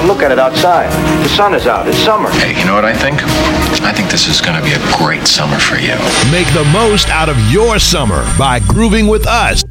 and look at it outside. The sun is out. It's summer. Hey, you know what I think? I think this is going to be a great summer for you. Make the most out of your summer by grooving with us.